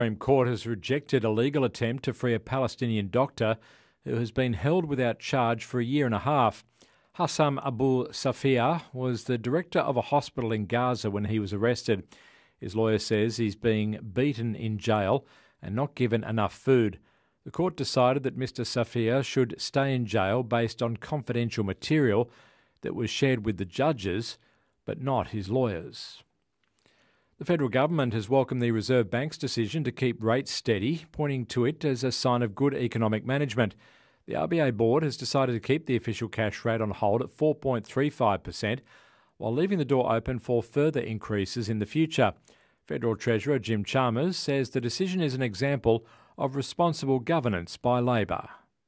Supreme Court has rejected a legal attempt to free a Palestinian doctor who has been held without charge for a year and a half. Hassam Abu Safia was the director of a hospital in Gaza when he was arrested. His lawyer says he's being beaten in jail and not given enough food. The court decided that Mr Safia should stay in jail based on confidential material that was shared with the judges, but not his lawyers. The federal government has welcomed the Reserve Bank's decision to keep rates steady, pointing to it as a sign of good economic management. The RBA board has decided to keep the official cash rate on hold at 4.35%, while leaving the door open for further increases in the future. Federal Treasurer Jim Chalmers says the decision is an example of responsible governance by Labor.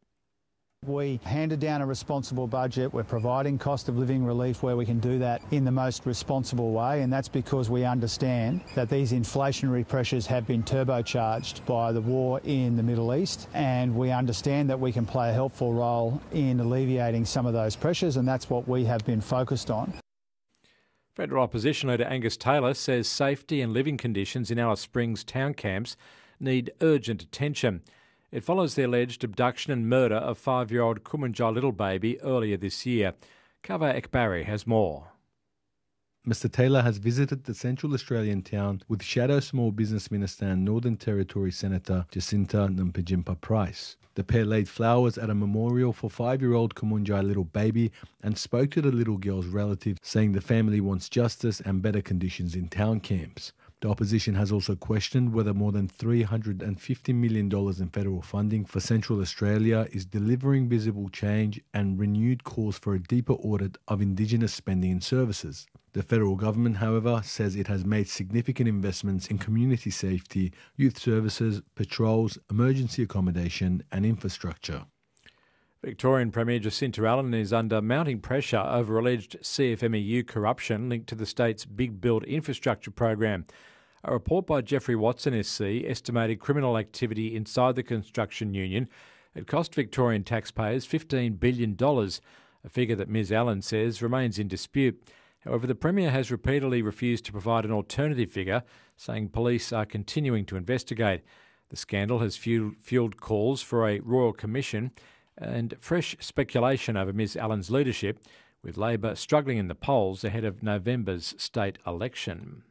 We handed down a responsible budget. We're providing cost of living relief where we can do that in the most responsible way, and that's because we understand that these inflationary pressures have been turbocharged by the war in the Middle East, and we understand that we can play a helpful role in alleviating some of those pressures, and that's what we have been focused on. Federal Opposition Leader Angus Taylor says safety and living conditions in Alice Springs town camps need urgent attention. It follows the alleged abduction and murder of 5-year-old Kumanjai little baby earlier this year. Kava Ekbari has more. Mr Taylor has visited the Central Australian town with Shadow Small Business Minister and Northern Territory Senator Jacinta Nampijinpa Price. The pair laid flowers at a memorial for 5-year-old Kumanjai little baby and spoke to the little girl's relative, saying the family wants justice and better conditions in town camps. The opposition has also questioned whether more than $350 million in federal funding for Central Australia is delivering visible change, and renewed calls for a deeper audit of Indigenous spending and services. The federal government, however, says it has made significant investments in community safety, youth services, patrols, emergency accommodation and infrastructure. Victorian Premier Jacinta Allen is under mounting pressure over alleged CFMEU corruption linked to the state's Big Build infrastructure program. A report by Jeffrey Watson SC estimated criminal activity inside the construction union had cost Victorian taxpayers $15 billion, a figure that Ms Allen says remains in dispute. However, the Premier has repeatedly refused to provide an alternative figure, saying police are continuing to investigate. The scandal has fueled calls for a royal commission and fresh speculation over Ms Allen's leadership, with Labor struggling in the polls ahead of November's state election.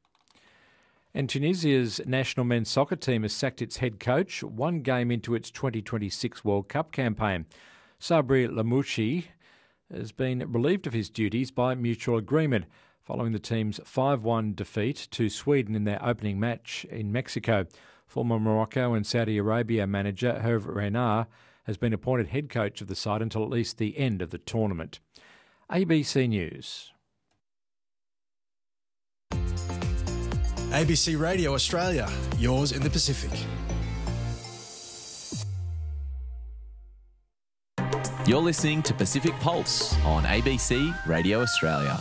And Tunisia's national men's soccer team has sacked its head coach one game into its 2026 World Cup campaign. Sabri Lamouchi has been relieved of his duties by mutual agreement following the team's 5-1 defeat to Sweden in their opening match in Mexico. Former Morocco and Saudi Arabia manager Hervé Renard has been appointed head coach of the side until at least the end of the tournament. ABC News. ABC Radio Australia, yours in the Pacific. You're listening to Pacific Pulse on ABC Radio Australia.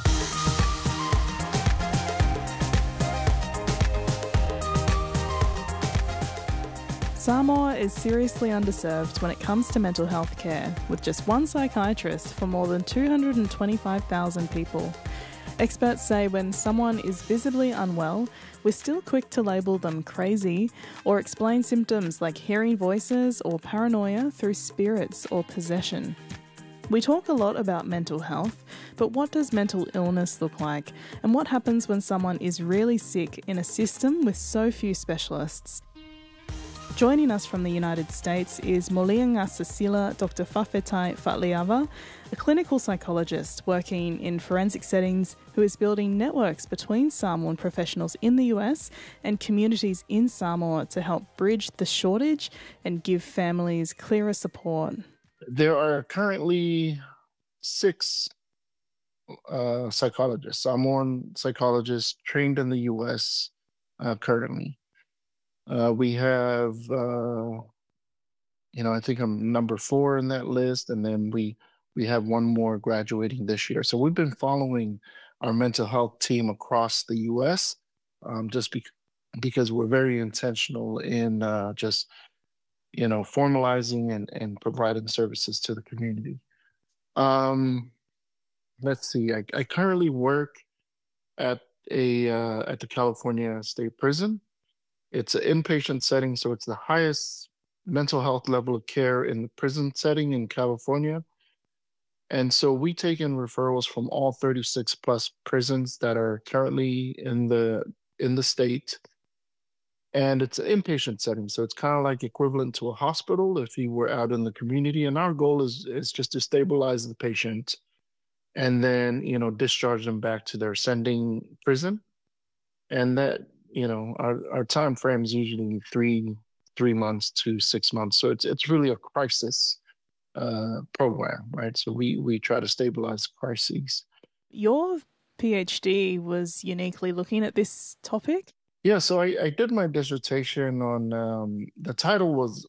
Samoa is seriously underserved when it comes to mental health care, with just one psychiatrist for more than 225,000 people. Experts say when someone is visibly unwell, we're still quick to label them crazy or explain symptoms like hearing voices or paranoia through spirits or possession. We talk a lot about mental health, but what does mental illness look like? And what happens when someone is really sick in a system with so few specialists? Joining us from the United States is Molianga Cecilia Dr. Fafetai Fatliava, a clinical psychologist working in forensic settings who is building networks between Samoan professionals in the US and communities in Samoa to help bridge the shortage and give families clearer support. There are currently 6 psychologists, Samoan psychologists trained in the US currently. We have, I think I'm number 4 in that list, and then we have one more graduating this year. So we've been following our mental health team across the U.S. Because we're very intentional in formalizing and providing services to the community. Let's see. I currently work at the California State Prison. It's an inpatient setting, so it's the highest mental health level of care in the prison setting in California. And so we take in referrals from all 36 plus prisons that are currently in the state. And it's an inpatient setting, so it's kind of like equivalent to a hospital if you were out in the community. And our goal is just to stabilize the patient and then, discharge them back to their sending prison. And that, our time frame is usually three months to 6 months. So it's really a crisis program, right? So we try to stabilize crises. Your PhD was uniquely looking at this topic. Yeah, so I did my dissertation on the title was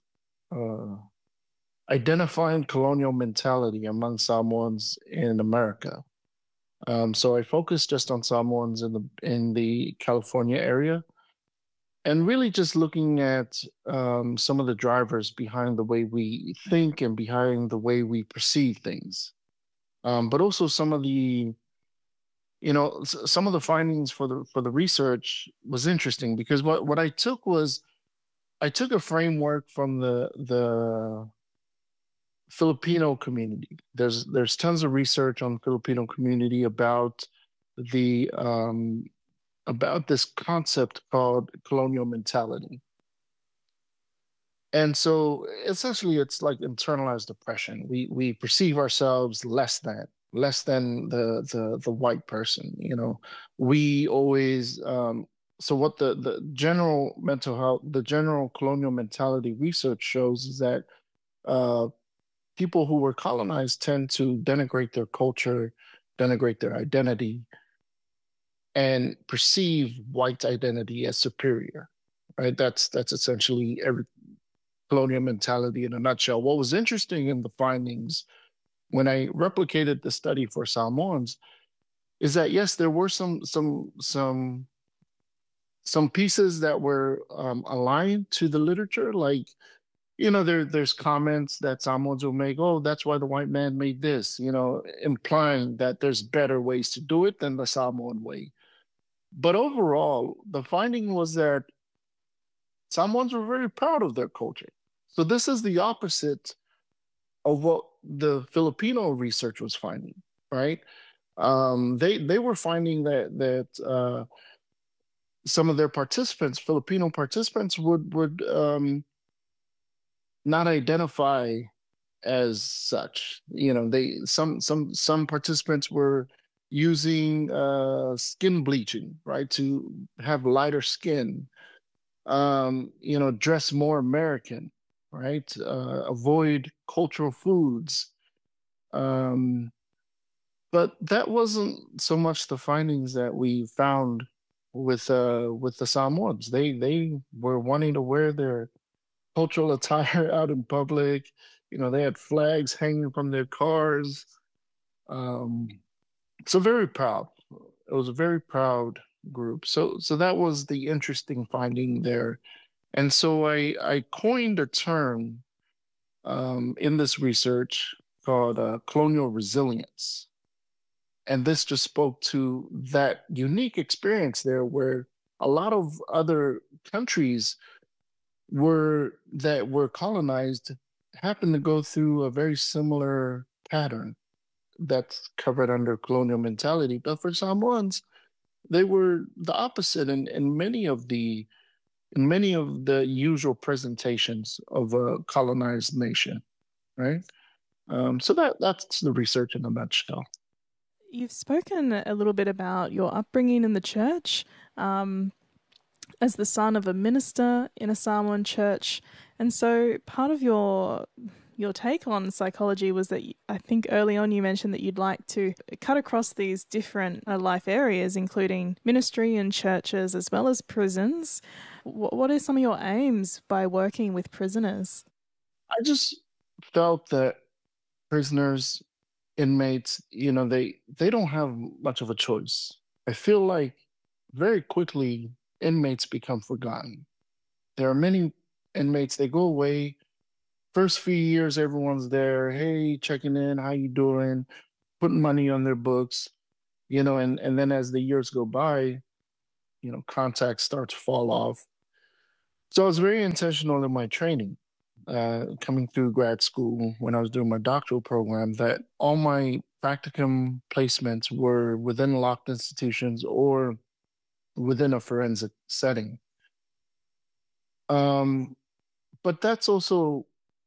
Identifying Colonial Mentality Among Samoans in America. So I focused just on Samoans in the California area, and really just looking at some of the drivers behind the way we think and behind the way we perceive things, but also some of the some of the findings for the research was interesting because what I took was I took a framework from the Filipino community. There's tons of research on Filipino community about the about this concept called colonial mentality. And so essentially it's like internalized oppression. We perceive ourselves less than the white person. We always so what the general mental health, the general colonial mentality research shows is that people who were colonized tend to denigrate their culture, denigrate their identity, and perceive white identity as superior. Right? That's essentially every colonial mentality in a nutshell. What was interesting in the findings when I replicated the study for Samoans is that yes, there were some pieces that were aligned to the literature, like there's comments that Samoans will make, oh, that's why the white man made this, implying that there's better ways to do it than the Samoan way. But overall, the finding was that Samoans were very proud of their culture. So this is the opposite of what the Filipino research was finding, right? They were finding that some of their participants, Filipino participants, would not identify as such. Some participants were using skin bleaching, right, to have lighter skin. Dress more American, right? Avoid cultural foods. But that wasn't so much the findings that we found with the Samoans. They were wanting to wear their cultural attire out in public. They had flags hanging from their cars. So very proud. It was a very proud group. So that was the interesting finding there. And so I coined a term in this research called colonial resilience. And this just spoke to that unique experience there where a lot of other countries that were colonized happened to go through a very similar pattern that's covered under colonial mentality. But for Samoans, they were the opposite in many of the usual presentations of a colonized nation, right? So that's the research in a nutshell. You've spoken a little bit about your upbringing in the church as the son of a minister in a Samoan church. And so part of your take on psychology was that I think early on you mentioned that you'd like to cut across these different life areas, including ministry and churches as well as prisons. What are some of your aims by working with prisoners? I just felt that prisoners, inmates, they don't have much of a choice. I feel like very quickly inmates become forgotten. There are many inmates, they go away. First few years, everyone's there. Hey, checking in, how you doing? Putting money on their books, and then as the years go by, contact starts to fall off. So I was very intentional in my training, coming through grad school when I was doing my doctoral program, that all my practicum placements were within locked institutions or within a forensic setting. But that's also,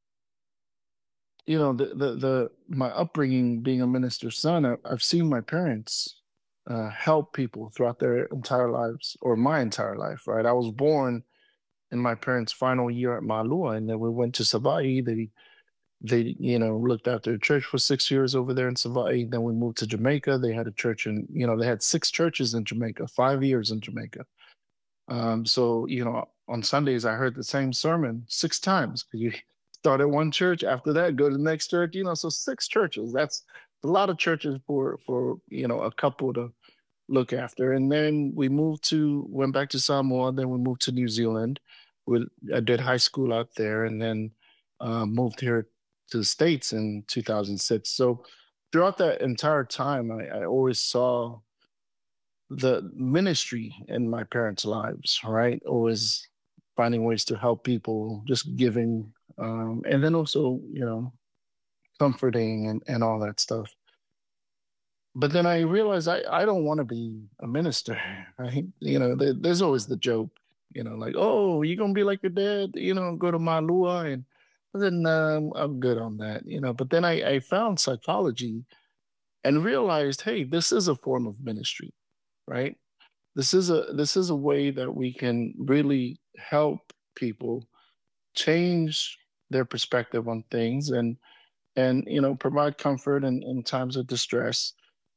the my upbringing, being a minister's son. I've seen my parents help people throughout their entire lives, or my entire life. Right, I was born in my parents' final year at Malua, and then we went to Savai'i. They looked after the church for 6 years over there in Savai'i. Then we moved to Jamaica. They had a church they had 6 churches in Jamaica, 5 years in Jamaica. So, on Sundays, I heard the same sermon 6 times, because you start at one church, after that, go to the next church, so 6 churches. That's a lot of churches for a couple to look after. And then went back to Samoa, then we moved to New Zealand. I did high school out there, and then moved here to the States in 2006. So throughout that entire time, I always saw the ministry in my parents' lives, right? Always finding ways to help people, just giving, and then also, comforting and all that stuff. But then I realized I don't want to be a minister, right? There's always the joke, like, oh, you're going to be like your dad, go to Malua. And then I'm good on that, But then I found psychology and realized, hey, this is a form of ministry, right? This is a way that we can really help people change their perspective on things, and provide comfort in times of distress.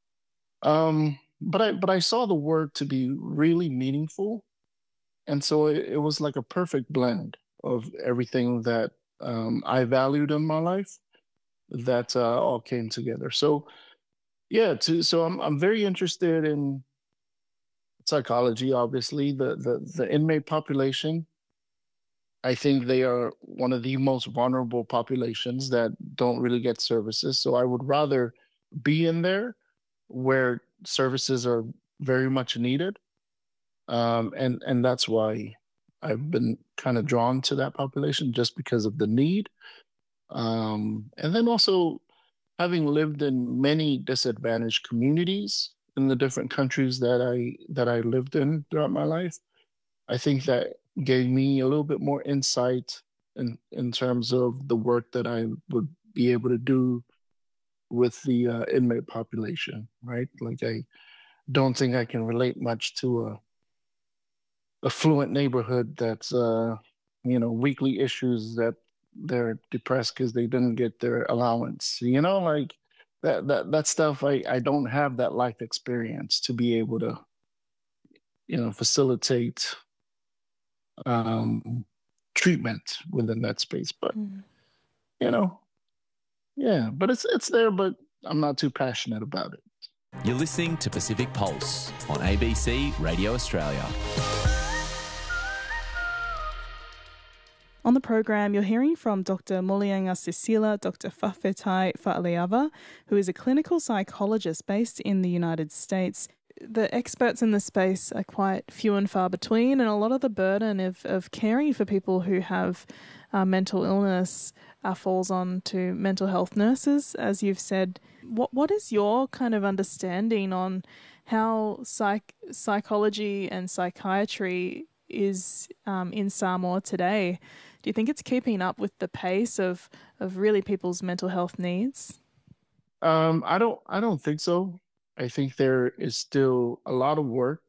But I saw the word to be really meaningful, and so it was like a perfect blend of everything that I valued in my life, that all came together. So yeah, so I'm very interested in psychology. Obviously, the inmate population, I think they are one of the most vulnerable populations that don't really get services. So I would rather be in there where services are very much needed. And that's why I've been kind of drawn to that population, just because of the need. And then also, having lived in many disadvantaged communities in the different countries that I lived in throughout my life, I think that gave me a little bit more insight in terms of the work that I would be able to do with the inmate population, right? Like, I don't think I can relate much to a affluent neighborhood that's weekly issues, that they're depressed because they didn't get their allowance. Like that stuff. I don't have that life experience to be able to facilitate treatment within that space. But yeah, but it's there, but I'm not too passionate about it. You're listening to Pacific Pulse on ABC Radio Australia. On the program, you're hearing from Dr. Mulianga Sisila, Dr. Fafetai Fa'aliava, who is a clinical psychologist based in the United States. The experts in the space are quite few and far between, and a lot of the burden of caring for people who have mental illness falls on to mental health nurses, as you've said. What is your kind of understanding on how psychology and psychiatry is in Samoa today? Do you think it's keeping up with the pace of really people's mental health needs? I don't think so. I think there is still a lot of work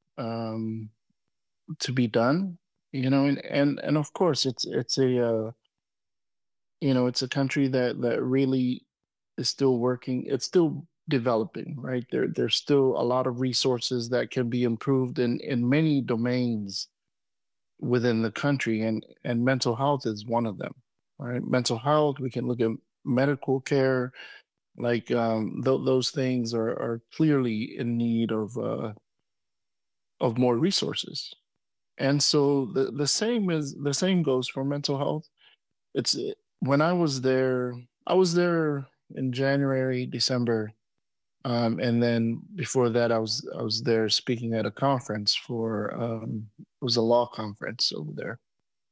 to be done, and of course it's a it's a country that really is still working. It's still developing, right? There's still a lot of resources that can be improved in many domains within the country, and mental health is one of them, right? Mental health, we can look at medical care, like those things are clearly in need of more resources. And so the same goes for mental health. It's when I was there in January, December, and then before that, I was there speaking at a conference for it was a law conference over there,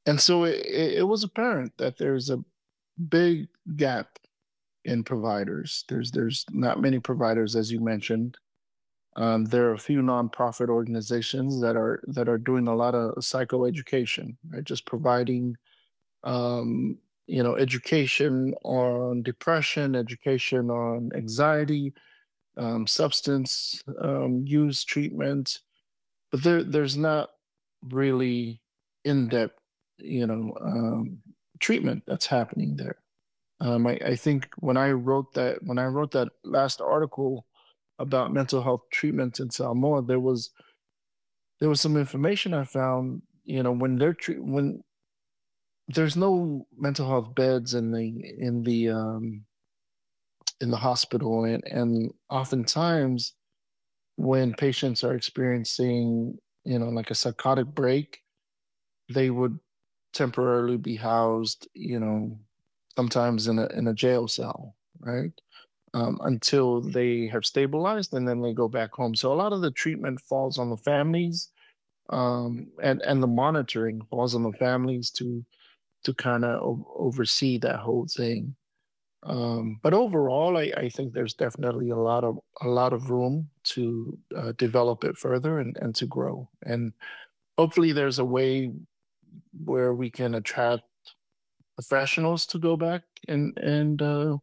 And so it was apparent that there's a big gap in providers. There's not many providers, as you mentioned. There are a few nonprofit organizations that are doing a lot of psychoeducation, right? Just providing education on depression, education on anxiety, substance use treatment, but there's not really in-depth, treatment that's happening there. I think when I wrote that last article about mental health treatments in Samoa, there was some information I found. When there's no mental health beds in the hospital, and oftentimes when patients are experiencing like a psychotic break, they would temporarily be housed, sometimes in a jail cell, right? Until they have stabilized, and then they go back home. So a lot of the treatment falls on the families, and the monitoring falls on the families to kind of oversee that whole thing. But overall, I think there's definitely a lot of room to develop it further and to grow. And hopefully, there's a way where we can attract professionals to go back and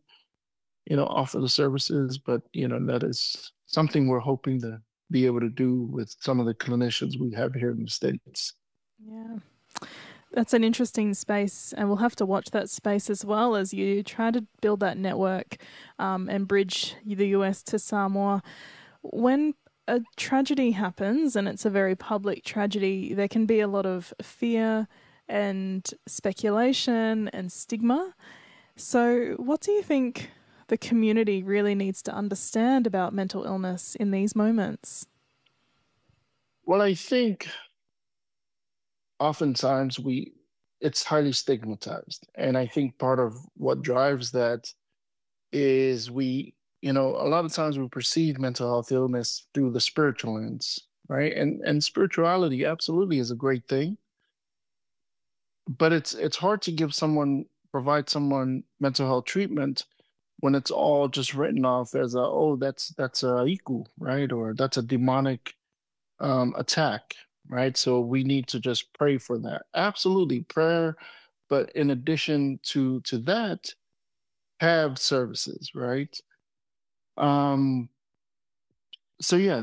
offer the services. But that is something we're hoping to be able to do with some of the clinicians we have here in the States. Yeah. That's an interesting space, and we'll have to watch that space as well as you try to build that network and bridge the US to Samoa. When a tragedy happens, and it's a very public tragedy, there can be a lot of fear and speculation and stigma. So what do you think the community really needs to understand about mental illness in these moments? Well, I think oftentimes it's highly stigmatized. And I think part of what drives that is a lot of times we perceive mental health illness through the spiritual lens, right? And spirituality absolutely is a great thing. But it's hard to provide someone mental health treatment when it's all just written off as that's a iku, right? Or that's a demonic attack, right? So we need to just pray for that. Absolutely, prayer. But in addition to that, have services, right? So yeah,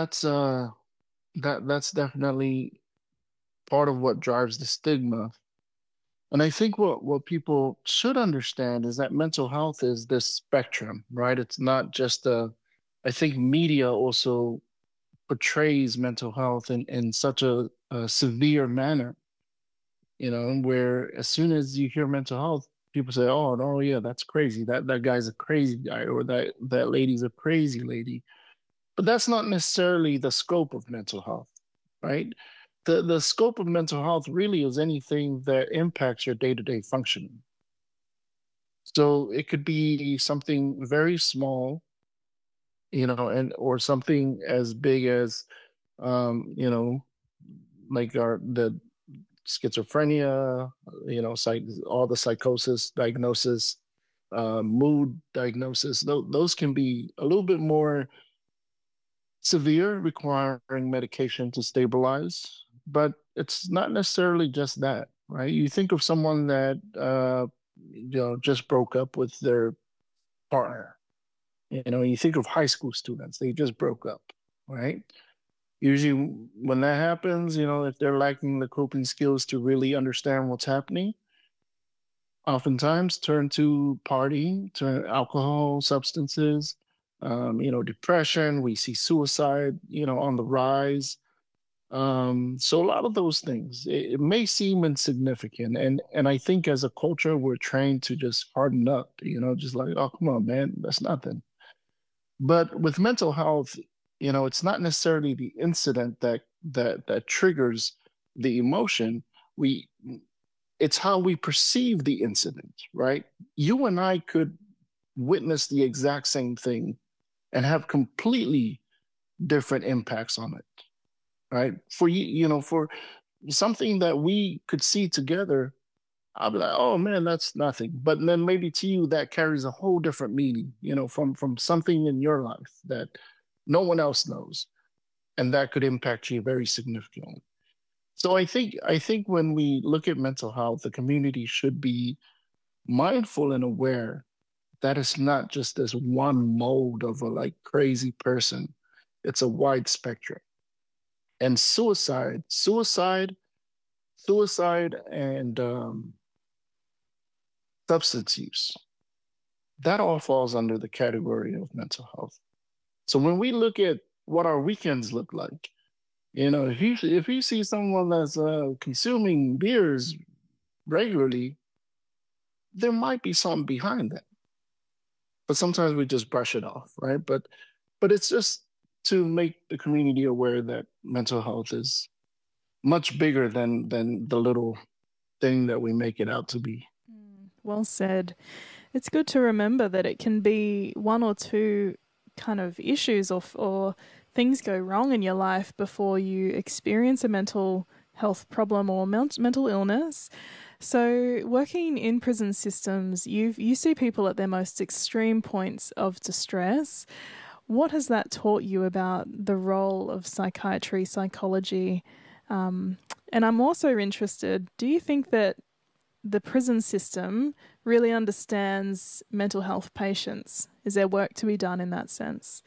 that's definitely part of what drives the stigma. And I think what people should understand is that mental health is this spectrum, right? It's not just I think media also portrays mental health in such a severe manner, where as soon as you hear mental health, people say, "Oh, no, yeah, that's crazy. That guy's a crazy guy, or that lady's a crazy lady." But that's not necessarily the scope of mental health, right? The scope of mental health really is anything that impacts your day-to-day functioning. So it could be something very small, or something as big as, like the schizophrenia, all the psychosis diagnosis, mood diagnosis. Those can be a little bit more severe, requiring medication to stabilize. But it's not necessarily just that, right? You think of someone that just broke up with their partner. You think of high school students, they just broke up, right? Usually when that happens, if they're lacking the coping skills to really understand what's happening, oftentimes turn to partying, to alcohol, substances, depression. We see suicide, on the rise. So a lot of those things, it may seem insignificant. And I think as a culture, we're trained to just harden up, just like, oh, come on, man, that's nothing. But with mental health, it's not necessarily the incident that triggers the emotion. It's how we perceive the incident, right? You and I could witness the exact same thing and have completely different impacts on it, right? For something that we could see together, I'll be like, oh man, that's nothing. But then maybe to you that carries a whole different meaning, from something in your life that no one else knows, and that could impact you very significantly. So I think when we look at mental health, the community should be mindful and aware that it's not just this one mode of a like crazy person. It's a wide spectrum. And suicide and substance use, that all falls under the category of mental health. So when we look at what our weekends look like, if you see someone that's consuming beers regularly, there might be something behind that. But sometimes we just brush it off, right? But it's just to make the community aware that mental health is much bigger than the little thing that we make it out to be. Well said. It's good to remember that it can be one or two kind of issues or things go wrong in your life before you experience a mental health problem or mental illness. So working in prison systems, you see people at their most extreme points of distress. What has that taught you about the role of psychiatry, psychology? And I'm also interested, do you think that the prison system really understands mental health patients? Is there work to be done in that sense?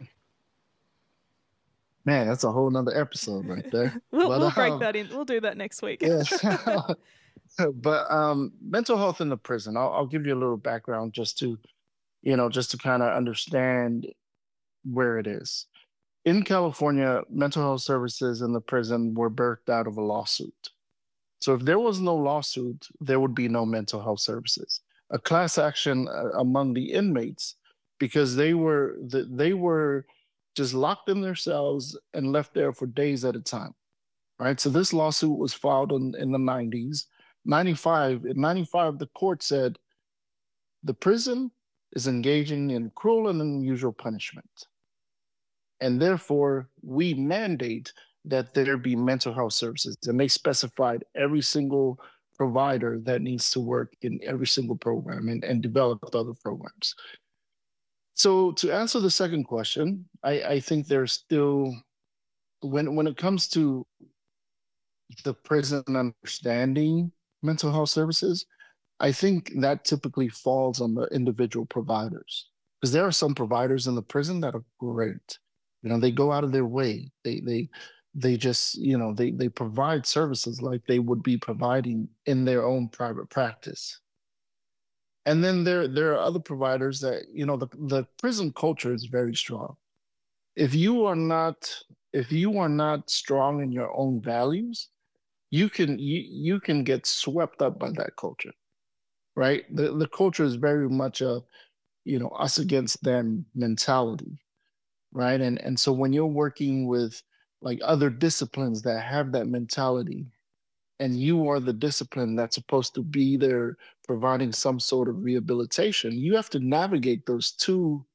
Man, that's a whole nother episode right there. We'll break that in. We'll do that next week. Yes. But mental health in the prison, I'll give you a little background just to kind of understand where it is. In California, mental health services in the prison were birthed out of a lawsuit. So if there was no lawsuit, there would be no mental health services. A class action among the inmates, because they were just locked in their cells and left there for days at a time. Right. So this lawsuit was filed in the 90s. In 95, the court said the prison is engaging in cruel and unusual punishment. And therefore, we mandate that there be mental health services. And they specified every single provider that needs to work in every single program and develop other programs. So to answer the second question, I think there's still, when it comes to the prison understanding mental health services, I think that typically falls on the individual providers. Because there are some providers in the prison that are great. They go out of their way. They just, they provide services like they would be providing in their own private practice. And then there are other providers that, the prison culture is very strong. If you are not strong in your own values, you can get swept up by that culture, right? The culture is very much a, us against them mentality, right? And so when you're working with like other disciplines that have that mentality, and you are the discipline that's supposed to be there providing some sort of rehabilitation, you have to navigate those two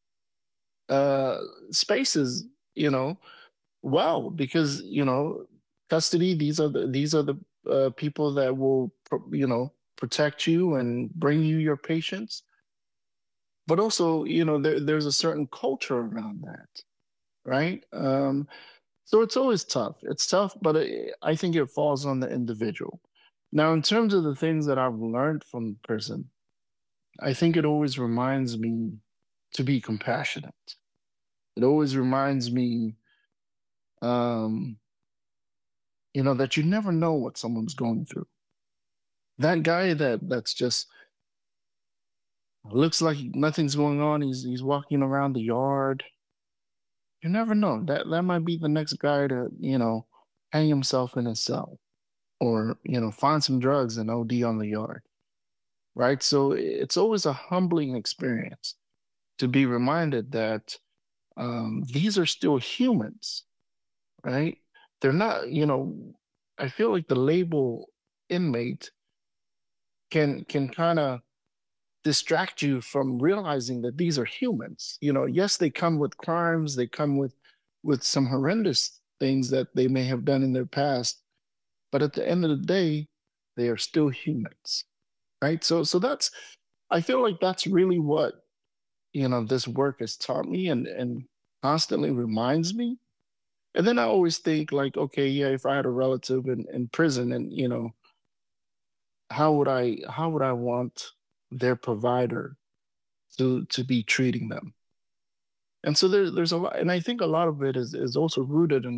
spaces, well, because, custody, these are the people that will, protect you and bring you your patients. But also, there's a certain culture around that, right? So it's always tough. It's tough, but I think it falls on the individual. Now, in terms of the things that I've learned from prison, I think it always reminds me to be compassionate. It always reminds me, that you never know what someone's going through. That guy that's just looks like nothing's going on. He's walking around the yard. You never know. That might be the next guy to, hang himself in his cell or, find some drugs and OD on the yard. Right. So it's always a humbling experience to be reminded that these are still humans. Right. They're not, I feel like the label inmate can kind of distract you from realizing that these are humans. Yes, they come with crimes, they come with some horrendous things that they may have done in their past, but at the end of the day, they are still humans, right? So that's, I feel like that's really what, this work has taught me and constantly reminds me. And then I always think like, okay, yeah, if I had a relative in prison and, how would I want their provider to be treating them? And so there's a lot, and I think a lot of it is also rooted in